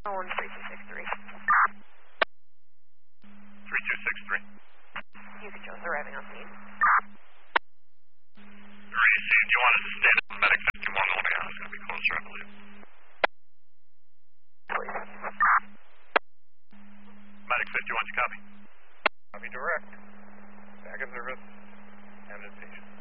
Oh, 3263. 3263. Houston Jones arriving on scene. 3C, do you want us to stand up? Medic 51 only on. It's going to be closer, I believe. Please. Medic 51, you copy? Copy direct. Back in service. And in station.